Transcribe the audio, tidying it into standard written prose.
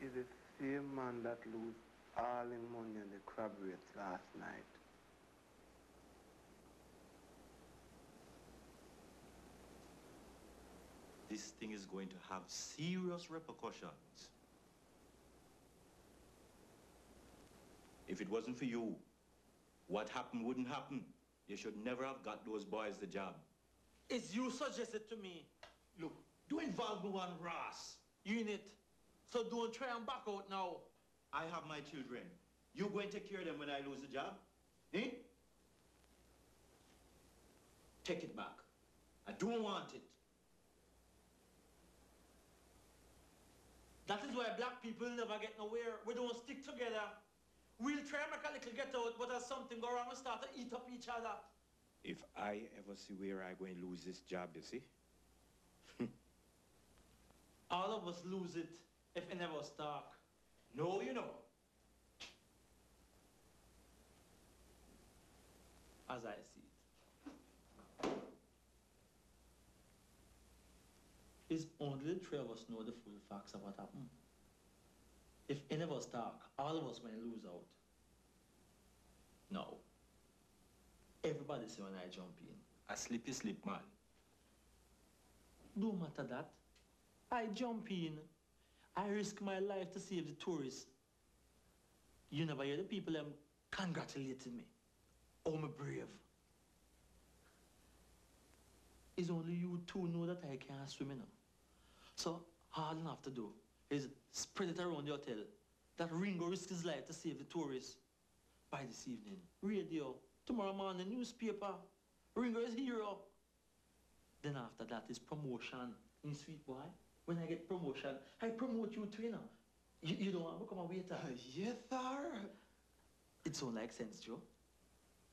is the same man that lose all his money on the crab race last night. This thing is going to have serious repercussions. If it wasn't for you, what happened wouldn't happen. You should never have got those boys the job. It's you suggested to me. Look, don't involve me one Ross. You in it. So don't try and back out now. I have my children. You going to take care of them when I lose the job? Eh? Take it back. I don't want it. That is why black people never get nowhere. We don't stick together. We'll try and make a little get out, but as something go wrong, we start to eat up each other. If I ever see where I'm going to lose this job, you see? All of us lose it if any of us talk. No, you know. As I see it. It's only the three of us know the full facts of what happened. If any of us talk, all of us going to lose out. No. Everybody say when I jump in, A slippy slip, man. don't matter that. I jump in. I risk my life to save the tourists. You never hear the people them congratulating me. Oh, me brave. It's only you two know that I can't swim enough. So all I have to do is spread it around the hotel that Ringo risked his life to save the tourists. By this evening, radio, tomorrow morning, newspaper, Ringo is hero. Then after that is promotion in Sweet Boy. When I get promotion, I promote you too, you know. You don't want to become a waiter. Yes, sir. It sounds like sense, Joe.